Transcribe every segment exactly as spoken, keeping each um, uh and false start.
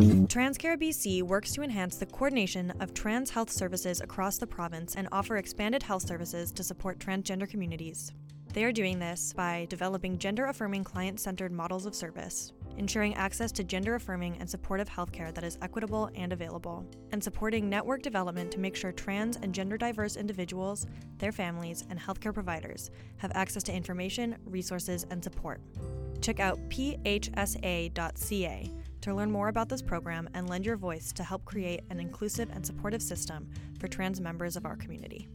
TransCare B C works to enhance the coordination of trans health services across the province and offer expanded health services to support transgender communities. They are doing this by developing gender-affirming client-centered models of service, ensuring access to gender-affirming and supportive healthcare that is equitable and available, and supporting network development to make sure trans and gender-diverse individuals, their families, and healthcare providers have access to information, resources, and support. Check out p h s a dot c a to learn more about this program and lend your voice to help create an inclusive and supportive system for trans members of our community.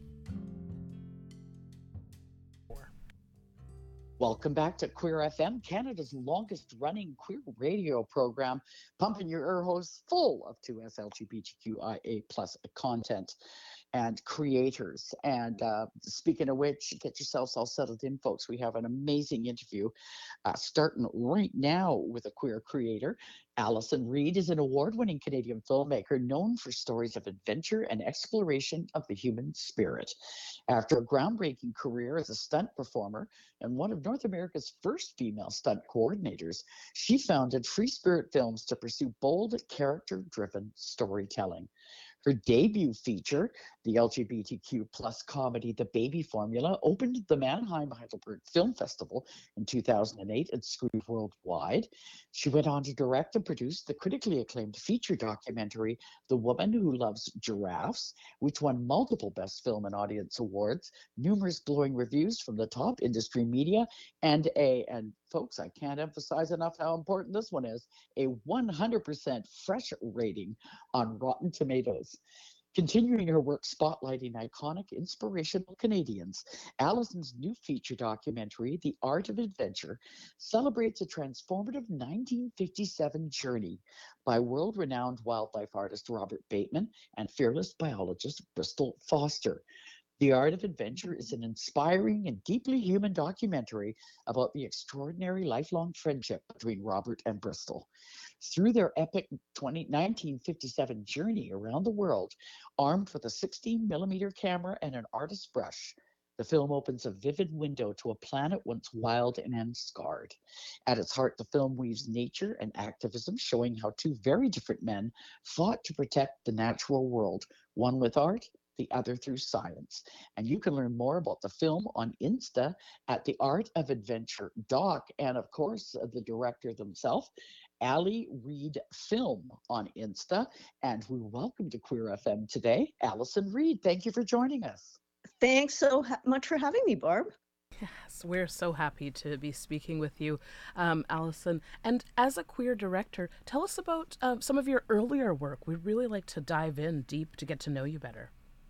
Welcome back to Queer F M, Canada's longest running queer radio program, pumping your ear holes full of two S L G B T Q I A plus content and creators. And uh, speaking of which, get yourselves all settled in, folks. We have an amazing interview uh, starting right now with a queer creator. Alison Reid is an award-winning Canadian filmmaker known for stories of adventure and exploration of the human spirit. After a groundbreaking career as a stunt performer and one of North America's first female stunt coordinators, she founded Free Spirit Films to pursue bold, character-driven storytelling. Her debut feature, the L G B T Q plus comedy The Baby Formula, opened the Mannheim Heidelberg Film Festival in two thousand eight and screened worldwide. She went on to direct and produce the critically acclaimed feature documentary The Woman Who Loves Giraffes, which won multiple Best Film and Audience Awards, numerous glowing reviews from the top industry media, and a, and folks, I can't emphasize enough how important this one is, a one hundred percent fresh rating on Rotten Tomatoes. Continuing her work spotlighting iconic, inspirational Canadians, Alison's new feature documentary, The Art of Adventure, celebrates a transformative nineteen fifty-seven journey by world-renowned wildlife artist Robert Bateman and fearless biologist Bristol Foster. The Art of Adventure is an inspiring and deeply human documentary about the extraordinary lifelong friendship between Robert and Bristol. Through their epic nineteen fifty-seven journey around the world, armed with a sixteen millimeter camera and an artist's brush, the film opens a vivid window to a planet once wild and unscarred. At its heart, the film weaves nature and activism, showing how two very different men fought to protect the natural world, one with art, the other through science. And you can learn more about the film on Insta at the Art of Adventure Doc, and of course, the director themselves, Ali Reid Film on Insta. And we welcome to Queer F M today, Alison Reid. Thank you for joining us. Thanks so ha- much for having me, Barb. Yes, we're so happy to be speaking with you, um, Alison. And as a queer director, tell us about uh, some of your earlier work. We'd really like to dive in deep to get to know you better.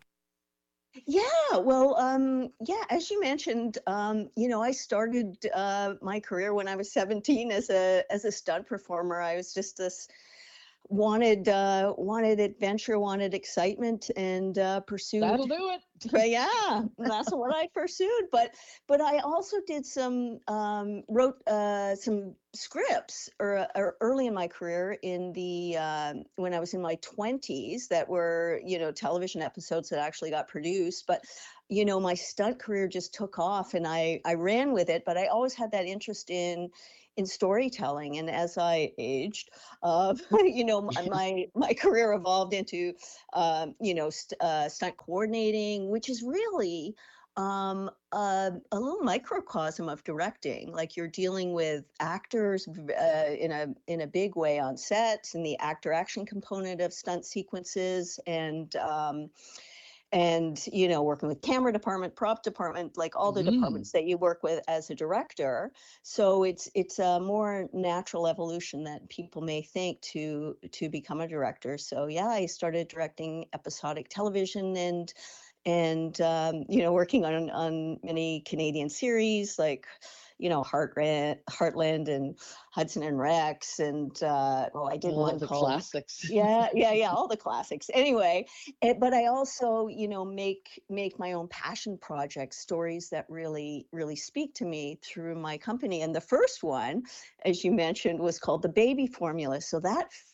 Yeah, well, um, yeah, as you mentioned, um, you know, I started uh, my career when I was seventeen as a as a stunt performer. I was just this wanted uh, wanted adventure, wanted excitement, and uh, pursued. That'll do it. But yeah, that's what I pursued. But but I also did some um, wrote uh, some scripts or, or early in my career in the um, when I was in my twenties that were, you know, television episodes that actually got produced. But you know, my stunt career just took off, and I I ran with it. But I always had that interest in in storytelling, and as I aged, uh, you know, my, my my career evolved into um, you know st- uh, stunt coordinating, which is really um, uh, a little microcosm of directing. Like you're dealing with actors uh, in a in a big way on sets, and the actor action component of stunt sequences, and um, and you know working with camera department, prop department, like all the Mm. departments that you work with as a director. So it's it's a more natural evolution that people may think to to become a director. So yeah, I started directing episodic television and and um, you know working on on many Canadian series like you know Heartland, Heartland and Hudson and Rex, and uh, oh, I did All one the called classics. yeah, yeah, yeah, all the classics. Anyway, eh, but I also, you know, make make my own passion projects, stories that really, really speak to me through my company. And the first one, as you mentioned, was called The Baby Formula. So that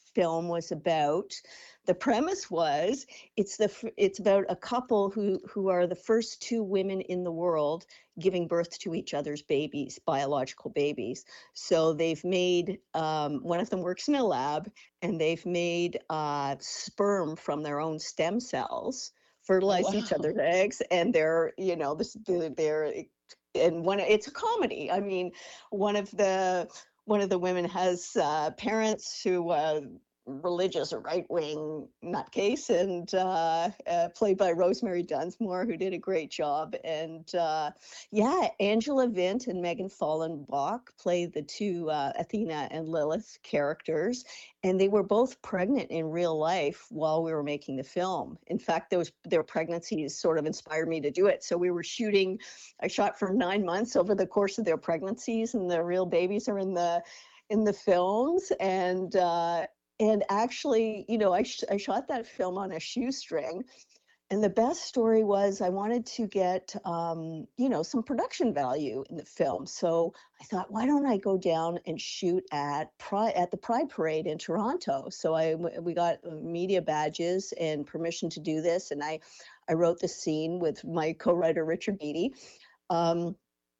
film was about. The premise was it's the f- it's about a couple who who are the first two women in the world giving birth to each other's babies, biological babies. So they've made um, one of them works in a lab, and they've made uh, sperm from their own stem cells, fertilize each Wow. other's eggs, and they're you know this they're, they're and one it's a comedy. I mean, one of the one of the women has uh, parents who uh, religious or right wing nutcase, and uh, uh, played by Rosemary Dunsmore, who did a great job. And uh, yeah, Angela Vint and Megan Fallenbach play the two uh, Athena and Lilith characters, and they were both pregnant in real life while we were making the film. In fact, those their pregnancies sort of inspired me to do it. So we were shooting. I shot for nine months over the course of their pregnancies, and the real babies are in the in the films. And uh, and actually, you know, I sh- I shot that film on a shoestring. And the best story was I wanted to get, um, you know, some production value in the film. So I thought, why don't I go down and shoot at Pride, at the Pride Parade in Toronto? So I we got media badges and permission to do this, and I I wrote the scene with my co-writer Richard Beatty. Um,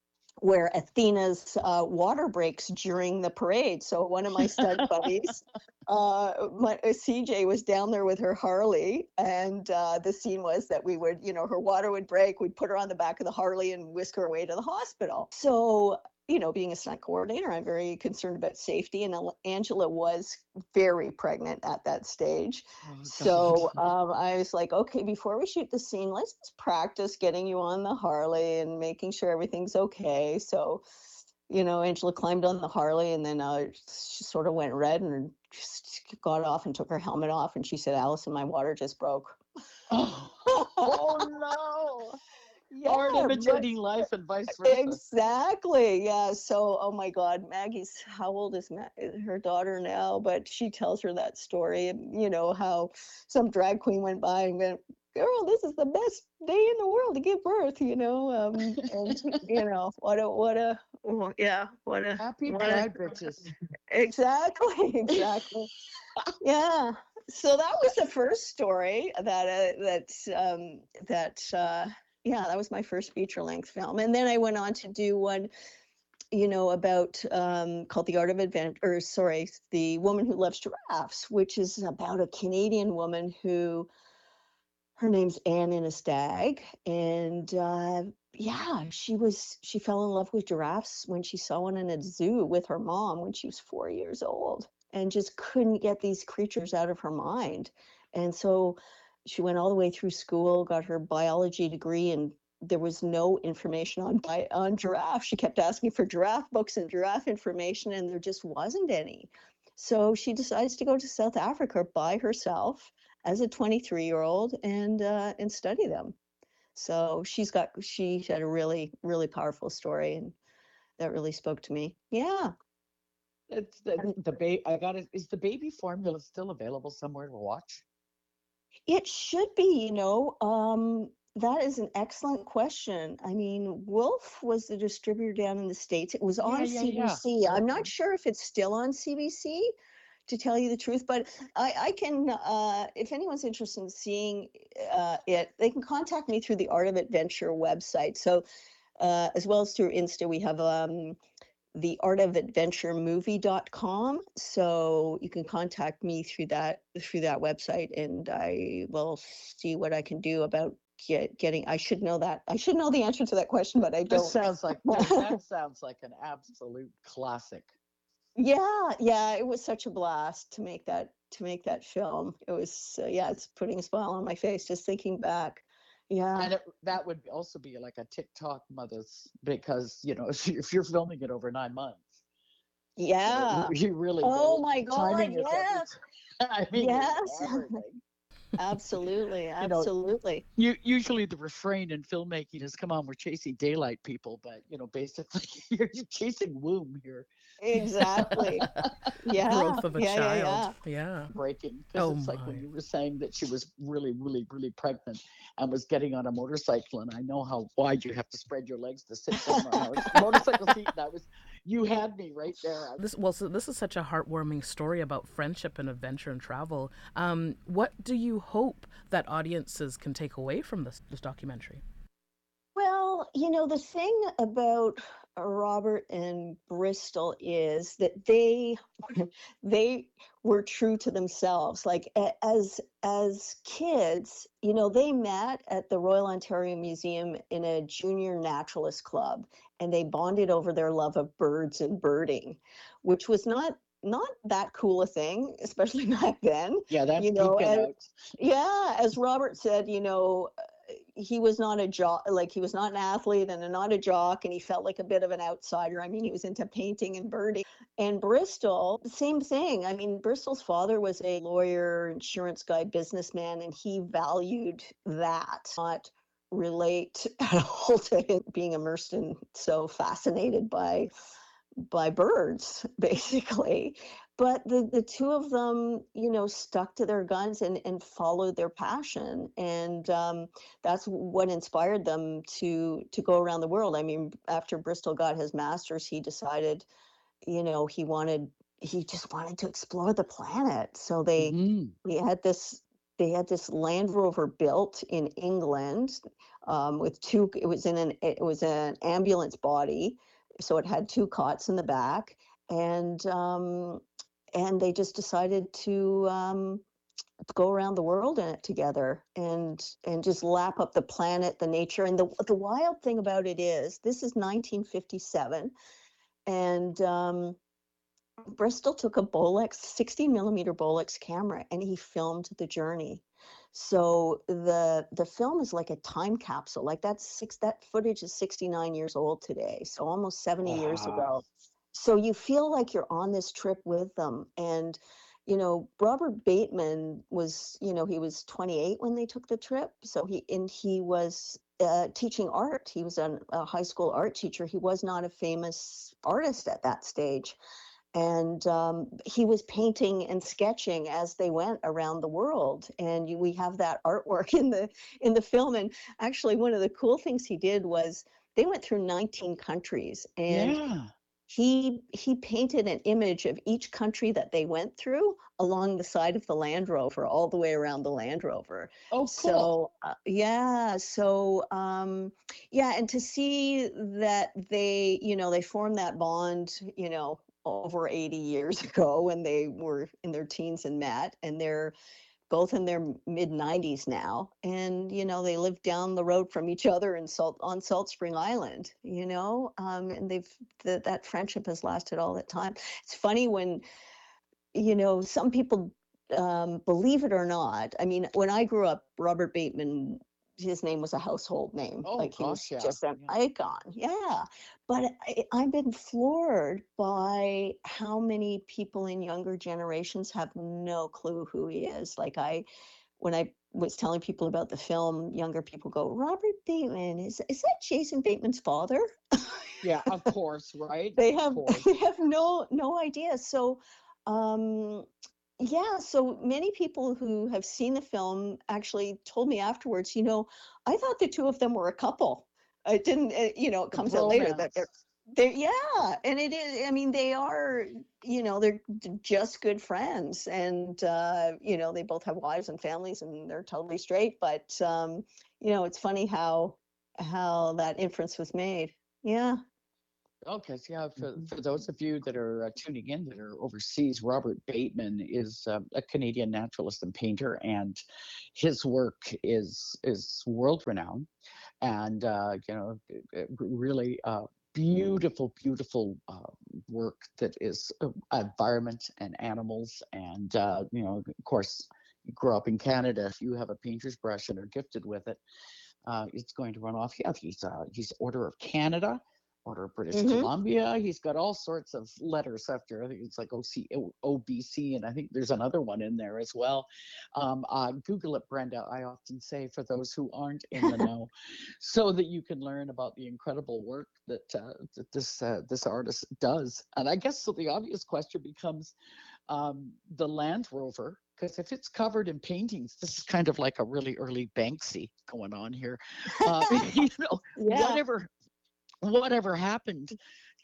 where Athena's uh, water breaks during the parade. So one of my stunt buddies, uh, my, uh, C J, was down there with her Harley, and uh, the scene was that we would, you know, her water would break, we'd put her on the back of the Harley and whisk her away to the hospital. So, you know, being a stunt coordinator, I'm very concerned about safety, and Al- Angela was very pregnant at that stage. Oh, So God. um, I was like, okay, before we shoot the scene, let's just practice getting you on the Harley and making sure everything's okay. So, you know, Angela climbed on the Harley, and then uh, she sort of went red and just got off and took her helmet off. And she said, Allison, my water just broke. Oh, oh no. Art Yeah, but imitating life and vice versa. exactly. Yeah. So, oh my God, Maggie's, how old is Ma- her daughter now? But she tells her that story, and, you know, how some drag queen went by and went, girl, this is the best day in the world to give birth, you know? Um, and, you know, what a, what a, oh, yeah, what a, Happy what a, Pride, bitches. exactly, exactly. Yeah. So that was the first story that, uh, that, um, that, uh, yeah, that was my first feature length film. And then I went on to do one, you know, about um, called The Art of Adventure, or sorry, The Woman Who Loves Giraffes, which is about a Canadian woman who, her name's Anne Inistag. And uh, yeah, she was, she fell in love with giraffes when she saw one in a zoo with her mom when she was four years old, and just couldn't get these creatures out of her mind. And so she went all the way through school, got her biology degree, and there was no information on bi- on giraffe. She kept asking for giraffe books and giraffe information, and there just wasn't any. So she decides to go to South Africa by herself as a twenty-three year old and uh, and study them. So she's got she had a really really powerful story, and that really spoke to me. Yeah. It's the the baby. I got it. Is the baby formula still available somewhere to watch? It should be, you know, um, that is an excellent question. I mean, Wolf was the distributor down in the States. It was Yeah, on yeah, yeah. C B C. I'm not Okay. sure if it's still on C B C, to tell you the truth, but I, I can, uh, if anyone's interested in seeing uh, it, they can contact me through the Art of Adventure website. So, uh, as well as through Insta, we have um, the art of adventure movie dot com. So you can contact me through that through that website, and I will see what I can do about get, getting. I should know that. I should know the answer to that question, but I That don't. sounds like that, that sounds like an absolute classic. Yeah, yeah, it was such a blast to make that to make that film. It was uh, yeah, it's putting a smile on my face just thinking back. Yeah. And it, that would also be like a TikTok mother's, because you know if, you, if you're filming it over nine months, Yeah. you, you really Oh do. my God, Timing is yes. everything. I mean, Yes. it's everything. Absolutely, You know, absolutely. you usually the refrain in filmmaking is, "Come on, we're chasing daylight, people," but you know, basically, you're, you're chasing womb here. Exactly. Yeah, Growth of a yeah, yeah, child. yeah. Yeah. Breaking, because Oh it's like when my. you were saying that she was really, really, really pregnant and was getting on a motorcycle, and I know how wide you have to spread your legs to sit down on a motorcycle seat. And I was, you had me right there. This well, so this is such a heartwarming story about friendship and adventure and travel. Um, what do you hope that audiences can take away from this this documentary? Well, you know, the thing about uh, Robert and Bristol is that they they were true to themselves. Like a- as as kids, you know, they met at the Royal Ontario Museum in a junior naturalist club, and they bonded over their love of birds and birding, which was not not that cool a thing, especially back then. Yeah, that's You know, geeking and out. yeah, as Robert said, you know, he was not a jock, like he was not an athlete and not a jock, and he felt like a bit of an outsider. I mean, he was into painting and birding. And Bristol, same thing. I mean, Bristol's father was a lawyer, insurance guy, businessman, and he valued that, not relate at all to him being immersed in so fascinated by by birds, basically. But the, the two of them, you know, stuck to their guns and, and followed their passion. And um, that's what inspired them to to go around the world. I mean, after Bristol got his master's, he decided, you know, he wanted, he just wanted to explore the planet. So they, Hmm. they had this, they had this Land Rover built in England um, with two, it was in an, it was an ambulance body. So it had two cots in the back. And, um, and they just decided to um, go around the world in it together and and just lap up the planet, the nature. And the the wild thing about it is, this is nineteen fifty-seven, and um, Bristol took a Bolex sixty millimeter Bolex camera and he filmed the journey. So the the film is like a time capsule. Like that's six that footage is sixty-nine years old today, so almost seventy years Wow. ago. So you feel like you're on this trip with them. And you know, Robert Bateman was, you know, he was twenty-eight when they took the trip. So he and he was uh, teaching art. He was an, a high school art teacher. He was not a famous artist at that stage. And um, he was painting and sketching as they went around the world. And you, we have that artwork in the in the film. And actually, one of the cool things he did was they went through nineteen countries, and Yeah. he he painted an image of each country that they went through along the side of the Land Rover, all the way around the Land Rover. Oh, cool. So uh, yeah, so um, yeah, and to see that they, you know, they formed that bond, you know, over eighty years ago when they were in their teens and met, and they're both in their mid nineties now, and you know they live down the road from each other in Salt on Salt Spring Island, you know, um, and they've the, that friendship has lasted all that time. It's funny when, you know, some people, um, believe it or not. I mean, when I grew up, Robert Bateman, his name was a household name. Oh Like he was gosh, yeah. just an Yeah. icon. Yeah. But I, I've been floored by how many people in younger generations have no clue who he is. Like I, when I was telling people about the film, younger people go, Robert Bateman, is is that Jason Bateman's father? Yeah, of course, right? They Of have course. they have no no idea. So um yeah, so many people who have seen the film actually told me afterwards, you know, I thought the two of them were a couple. I didn't, uh, you know, it The comes out later that they're bromance. they're yeah, and it is, I mean, they are, you know, they're d- just good friends, and uh, you know, they both have wives and families and they're totally straight, but um, you know, it's funny how how that inference was made. Yeah. Okay, so yeah, for, Mhm. for those of you that are uh, tuning in that are overseas, Robert Bateman is uh, a Canadian naturalist and painter, and his work is is world renowned, and uh, you know, uh, really uh, beautiful, beautiful uh, work that is uh, environment and animals, and uh, you know, of course, you grow up in Canada. If you have a painter's brush and are gifted with it, uh, it's going to run off. Yeah, he's uh, he's Order of Canada, Order of British Hmm. Columbia. He's got all sorts of letters after. I think it's like O C, O B C, and I think there's another one in there as well. Um, uh, Google it, Brenda. I often say for those who aren't in the know, so that you can learn about the incredible work that uh, that this uh, this artist does. And I guess so. The obvious question becomes um, the Land Rover, because if it's covered in paintings, this is kind of like a really early Banksy going on here. Uh, you know, Yeah. whatever whatever happened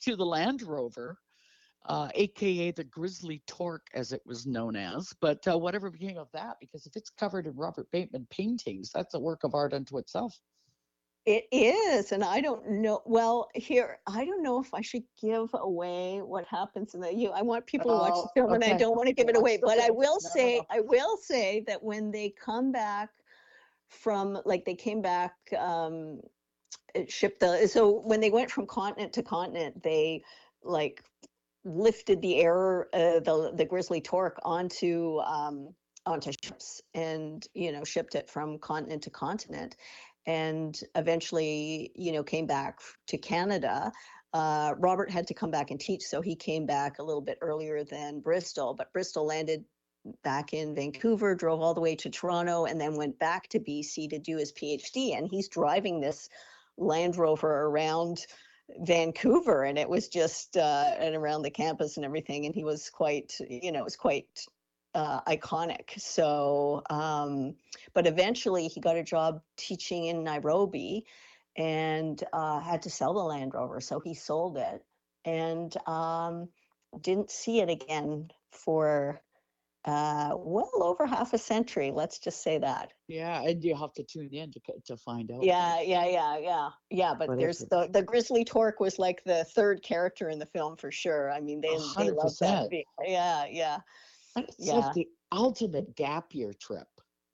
to the Land Rover, uh, A K A the Grizzly Torque, as it was known as. But uh, whatever became of that, because if it's covered in Robert Bateman paintings, that's a work of art unto itself. It is, and I don't know. Well, here, I don't know if I should give away what happens in the. You, I want people to watch the Oh, film, and I okay. don't want to give it Watch away. the But I film. will Never say, know. I will say that when they come back from, like, they came back, um, it shipped the. So when they went from continent to continent, they like lifted the air, uh, the the Grizzly Torque onto um, onto ships, and you know shipped it from continent to continent, and eventually you know came back to Canada. Uh, Robert had to come back and teach, so he came back a little bit earlier than Bristol, but Bristol landed back in Vancouver, drove all the way to Toronto, and then went back to B C to do his PhD. And he's driving this Land Rover around Vancouver, and it was just uh, and around the campus and everything. And he was quite, you know, it was quite uh, iconic. So, um, but eventually he got a job teaching in Nairobi, and uh, had to sell the Land Rover. So he sold it, and um, didn't see it again for uh, well over half a century. Let's just say that. Yeah, and you have to tune in to c- to find out. Yeah, yeah, yeah, yeah, yeah. But But there's it's the the Grizzly Torque was like the third character in the film for sure. I mean, a they they hundred love that. percent. Be- Yeah, yeah, It's like yeah, the ultimate gap year trip.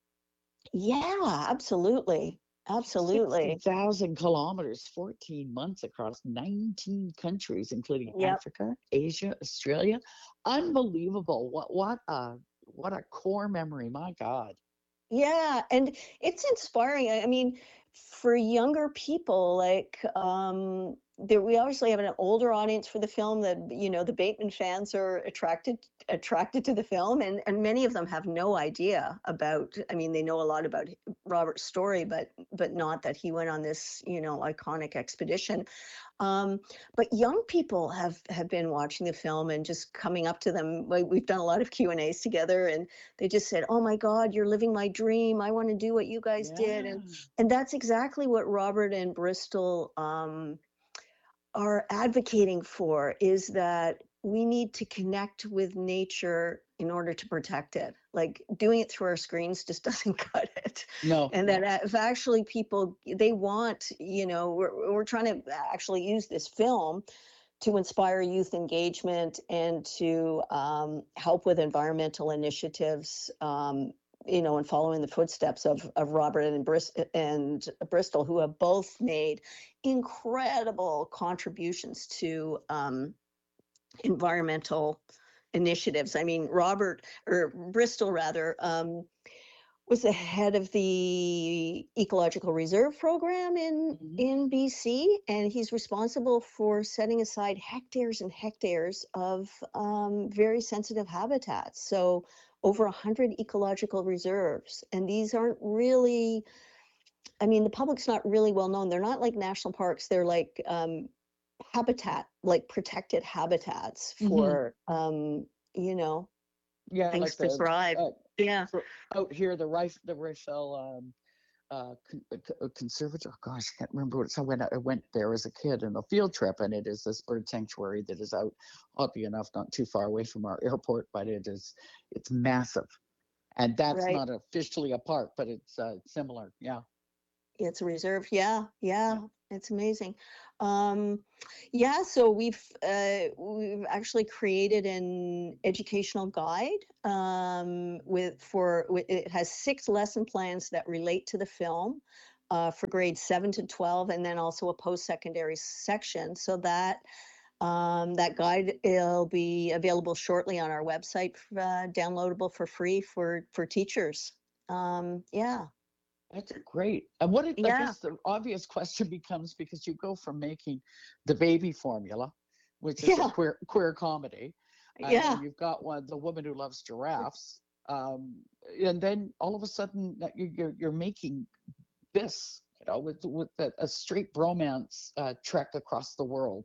yeah. Absolutely, sixty absolutely. thousand kilometers, fourteen months across nineteen countries, including Yep. Africa, Asia, Australia. Unbelievable. What what a what a core memory. My God. Yeah, and it's inspiring. I I mean, for younger people, like um, there, we obviously have an older audience for the film. That you know, the Bateman fans are attracted attracted to the film, and and many of them have no idea about. I mean, they know a lot about Robert's story, but but not that he went on this you know iconic expedition. Um, but young people have have been watching the film and just coming up to them. we- We've done a lot of Q and A's together, and they just said, "Oh my God, you're living my dream. I want to do what you guys did." Yeah. And and that's exactly what Robert and Bristol um, are advocating for, is that we need to connect with nature in order to protect it. Like doing it through our screens just doesn't cut it. No, And that no. uh, if actually people, they want, you know, we're, we're trying to actually use this film to inspire youth engagement and to um, help with environmental initiatives, um, you know, and following the footsteps of, of Robert and, Bris- and Bristol, who have both made incredible contributions to um, environmental initiatives. I mean, Robert, or Bristol rather, um, was the head of the Ecological Reserve Program in, Mhm. in B C, and he's responsible for setting aside hectares and hectares of um, very sensitive habitats. So over one hundred ecological reserves. And these aren't really, I mean, the public's not really well known. They're not like national parks. They're like um, habitat, like protected habitats Mhm. for, um, you know, Yeah, things like to the thrive. uh, Yeah. for out here, the Rife, the Rifel um, uh, con- uh, co- uh, conservative. Oh gosh, I can't remember what it's. I went. I went there as a kid on a field trip, and it is this bird sanctuary that is out, oddly enough, not too far away from our airport, but it is. It's massive, and that's Right. not officially a park, but it's uh, similar. Yeah. It's a reserve. Yeah, yeah, Yeah. it's amazing. Um, yeah, so we've uh, we've actually created an educational guide um, with for wi- it has six lesson plans that relate to the film uh, for grades seven to twelve, and then also a post-secondary section. So that um, that guide will be available shortly on our website, uh, downloadable for free for for teachers. Um, yeah, That's great. And what it, I yeah, guess the obvious question becomes, because you go from making the baby formula, which is a yeah, queer queer comedy, and then yeah. you've got one, the woman who loves giraffes, um, and then all of a sudden that you- you're you're making this, you know, with with a, a straight bromance uh, trek across the world,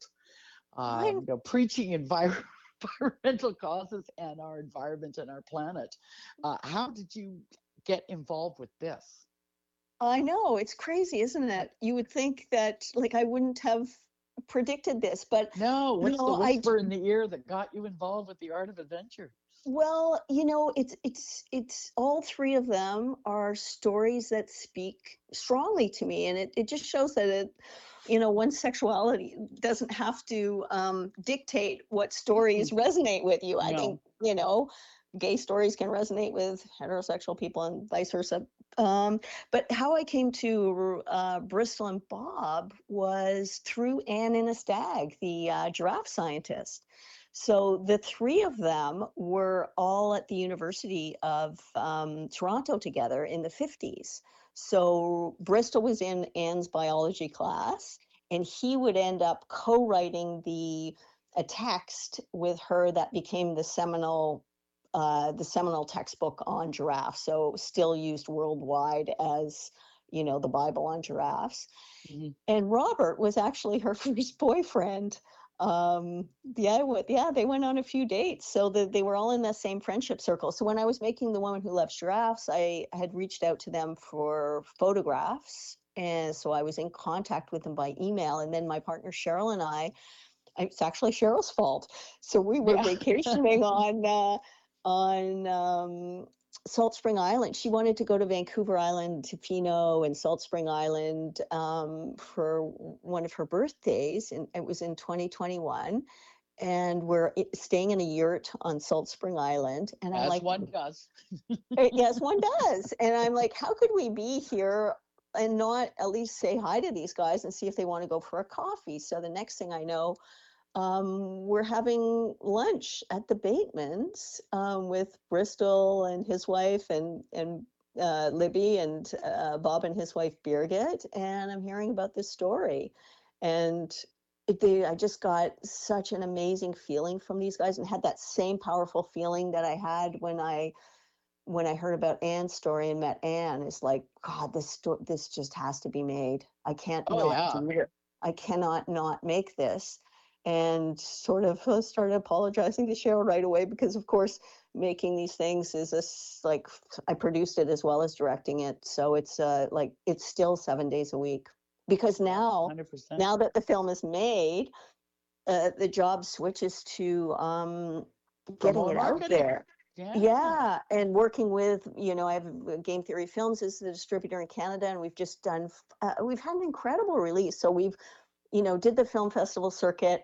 I um, you know, preaching envir- environmental causes and our environment and our planet. Uh, how did you get involved with this? I know, it's crazy, isn't it? You would think that, like, I wouldn't have predicted this, but No, what's the no, I whisper in the ear that got you involved with the art of adventure? well, you know, it's it's it's all three of them are stories that speak strongly to me, and it, it just shows that it, you know, one's sexuality doesn't have to um, dictate what stories resonate with you. I think, No. you know, gay stories can resonate with heterosexual people and vice versa. Um, but how I came to uh, Bristol and Bob was through Anne Innes Stagg, the uh, giraffe scientist. So the three of them were all at the University of um, Toronto together in the fifties. So Bristol was in Anne's biology class, and he would end up co-writing the a text with her that became the seminal uh, the seminal textbook on giraffes. So still used worldwide as, you know, the Bible on giraffes. Mhm. And Robert was actually her first boyfriend. Um, yeah, w- yeah, they went on a few dates, so that they were all in the same friendship circle. So when I was making The Woman Who Loves Giraffes, I had reached out to them for photographs, and so I was in contact with them by email. And then my partner Cheryl and I, it's actually Cheryl's fault. So we were Yeah. vacationing on uh, on um, Salt Spring Island. She wanted to go to Vancouver Island, Tofino, and Salt Spring Island um, for one of her birthdays, and it was in twenty twenty-one. And we're i- staying in a yurt on Salt Spring Island, and I'm As like, one does. "Eh, yes, one does. And I'm like, how could we be here and not at least say hi to these guys and see if they want to go for a coffee? So the next thing I know, um, we're having lunch at the Batemans um, with Bristol and his wife and and uh, Libby and uh, Bob and his wife Birgit, and I'm hearing about this story, and it, they, I just got such an amazing feeling from these guys, and had that same powerful feeling that I had when I when I heard about Anne's story and met Anne. It's like, God, this sto- this just has to be made. I can't Oh not yeah. do it. I cannot not make this. And sort of uh, started apologizing to Cheryl right away because, of course, making these things is this like I produced it as well as directing it, so it's uh, like it's still seven days a week. Because now, Hundred percent. now that the film is made, uh, the job switches to um, For getting more it out marketing. there. Yeah. Yeah, and working with, you know, I have uh, Game Theory Films as the distributor in Canada, and we've just done, f- uh, we've had an incredible release. So we've, you know, did the film festival circuit,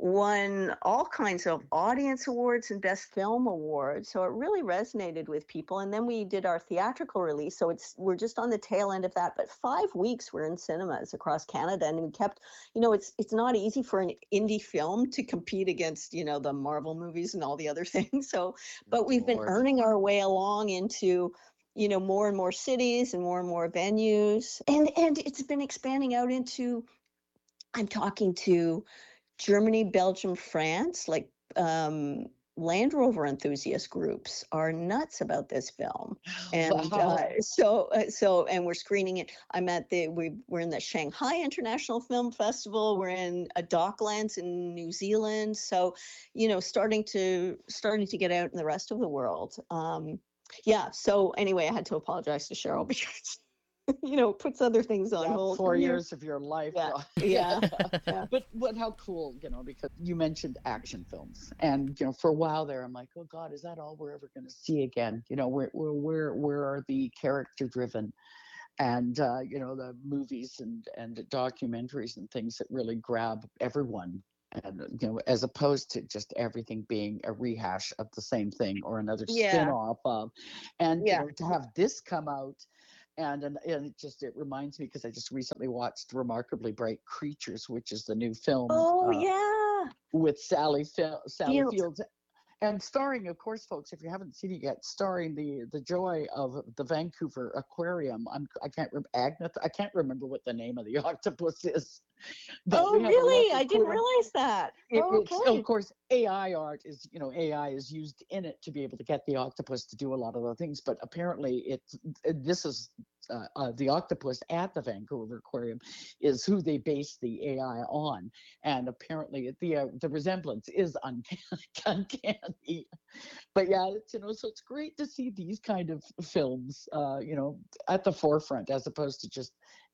won all kinds of audience awards and best film awards. So it really resonated with people. And then we did our theatrical release. So it's we're just on the tail end of that. But five weeks we're in cinemas across Canada, and we kept, you know, it's it's not easy for an indie film to compete against, you know, the Marvel movies and all the other things. So, but we've been Lord. earning our way along into, you know, more and more cities and more and more venues, and and it's been expanding out into, I'm talking to Germany, Belgium, France, like um, Land Rover enthusiast groups are nuts about this film. And Wow. uh, so, uh, so, and we're screening it. I'm at the, we, we're in the Shanghai International Film Festival. We're in uh, Docklands in New Zealand. So, you know, starting to, starting to get out in the rest of the world. Um, yeah. So anyway, I had to apologize to Cheryl because, you know, it puts other things on Yeah, hold. four when you're- years of your life. Yeah. gone. Yeah. Yeah. But what how cool, you know, because you mentioned action films. And, you know, for a while there, I'm like, oh God, is that all we're ever gonna see again? You know, where where where where are the character driven and uh, you know, the movies and and the documentaries and things that really grab everyone? And you know, as opposed to just everything being a rehash of the same thing or another Yeah. spin-off of. And you Yeah. know, to have this come out and, and and it just it reminds me because I just recently watched Remarkably Bright Creatures, which is the new film Oh uh, yeah. with Sally Fil- Sally Fields. Fields, and starring, of course, folks, if you haven't seen it yet, starring the the joy of the Vancouver Aquarium. I'm I can't remember Agnes. I can't remember what the name of the octopus is, but Oh we have a really? lovely I didn't queer. realize that. It, Oh, it's of okay. course A I art is you know A I is used in it to be able to get the octopus to do a lot of the things, but apparently it's this is uh, uh, the octopus at the Vancouver Aquarium is who they base the A I on, and apparently the uh, the resemblance is uncanny, uncanny. But yeah, it's you know so it's great to see these kind of films, uh, you know, at the forefront as opposed to just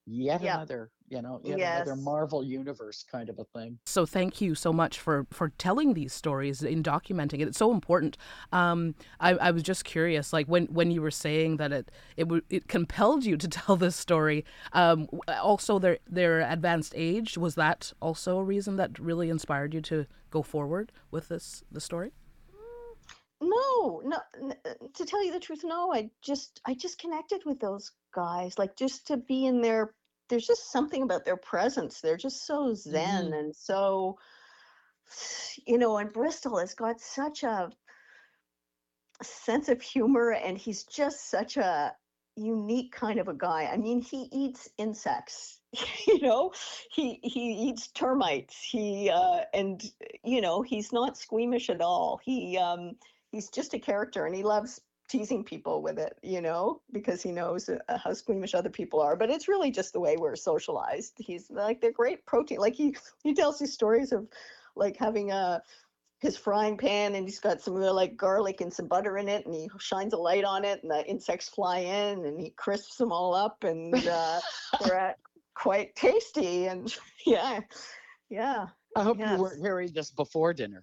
Yet Yeah. another, you know, yet another Yes. Marvel universe kind of a thing. So thank you so much for for telling these stories, in documenting it. It's so important. Um, I, I was just curious, like when, when you were saying that it it w- it compelled you to tell this story. Um, w- also, their their advanced age, was that also a reason that really inspired you to go forward with this the story? No, no, n- uh, to tell you the truth, no. I just I just connected with those guys. Like just to be in their there's just something about their presence. They're just so zen Hmm. and so you know, and Bristol has got such a sense of humor and he's just such a unique kind of a guy. I mean, he eats insects. You know, he he eats termites. He uh and you know, he's not squeamish at all. He um he's just a character and he loves teasing people with it, you know, because he knows uh, how squeamish other people are. But it's really just the way we're socialized. He's like they're great protein. Like he he tells these stories of like having a his frying pan and he's got some uh, like garlic and some butter in it and he shines a light on it and the insects fly in and he crisps them all up and uh, they're uh, quite tasty and yeah, yeah, I hope you yes. weren't hearing this before dinner.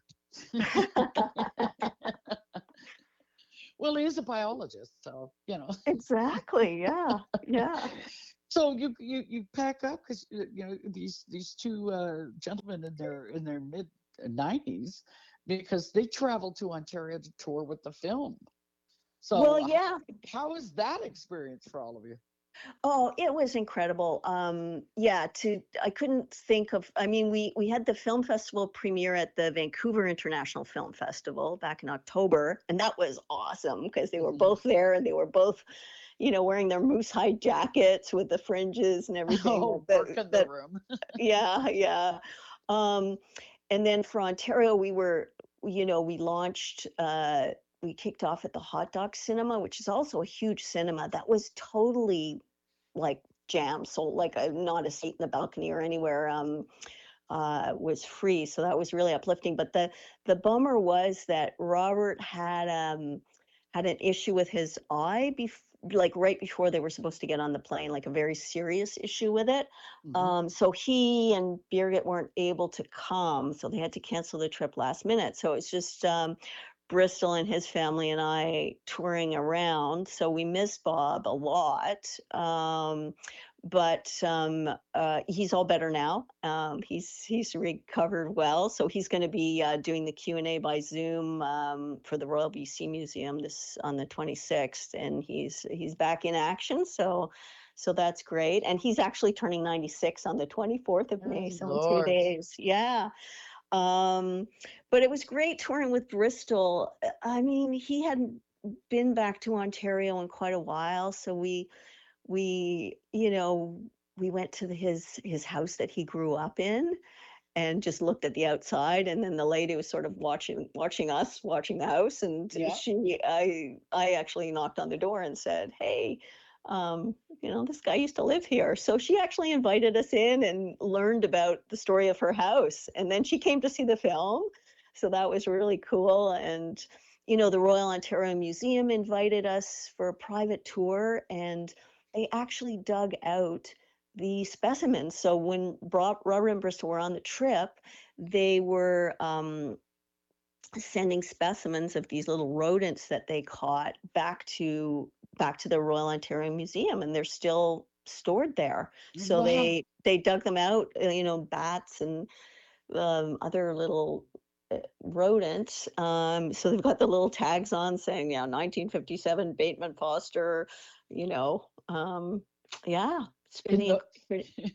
Well, he is a biologist, so you know. Exactly, yeah, yeah. So you you you pack up because you know these these two uh, gentlemen in their in their mid nineties because they traveled to Ontario to tour with the film. Well, So how, yeah. how is that experience for all of you? Oh, it was incredible. Um, yeah, to I couldn't think of. I mean, we we had the film festival premiere at the Vancouver International Film Festival back in October, and that was awesome because they were Mhm. both there and they were both, you know, wearing their moose hide jackets with the fringes and everything. Oh, That Burke in the that room. yeah, yeah. Um, and then for Ontario, we were, you know, we launched. Uh, we kicked off at the Hot Dog Cinema, which is also a huge cinema. That was totally like jam. So like a, not a seat in the balcony or anywhere um, uh, was free. So that was really uplifting. But the the bummer was that Robert had um, had an issue with his eye, bef- like right before they were supposed to get on the plane, like a very serious issue with it. Hmm. Um, so he and Birgit weren't able to come, so they had to cancel the trip last minute. So it's just um, Bristol and his family and I touring around. So we miss Bob a lot. Um, but um, uh, he's all better now. Um, he's he's recovered well, so he's going to be uh, doing the Q and A by Zoom um, for the Royal B C Museum this on the twenty-sixth, and he's he's back in action. So so that's great, and he's actually turning ninety-six on the twenty-fourth of May, Good so in two Lord. days. Yeah. Um, but it was great touring with Bristol. Uh, I mean, he hadn't been back to Ontario in quite a while, so we we you know we went to the, his his house that he grew up in and just looked at the outside and then the lady was sort of watching watching us watching the house and Yeah. she i i actually knocked on the door and said, hey, um you know, this guy used to live here. So she actually invited us in and learned about the story of her house, and then she came to see the film. So that was really cool. And you know, the Royal Ontario Museum invited us for a private tour, and they actually dug out the specimens. So when Bro- Robert and Bristol were on the trip, they were um, sending specimens of these little rodents that they caught back to back to the Royal Ontario Museum, and they're still stored there. So Wow. they they dug them out, uh, you know, bats and um, other little uh, rodents. Um, so they've got the little tags on saying, yeah, nineteen fifty-seven Bateman Foster, you know. Um, yeah, it's In pretty, the inc- pretty